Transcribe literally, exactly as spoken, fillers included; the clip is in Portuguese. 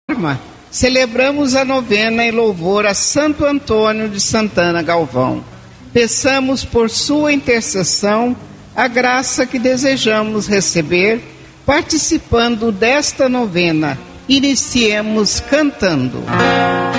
celebramos a novena em louvor a Santo Antônio de Santana Galvão. Peçamos por sua intercessão a graça que desejamos receber participando desta novena. Iniciemos cantando.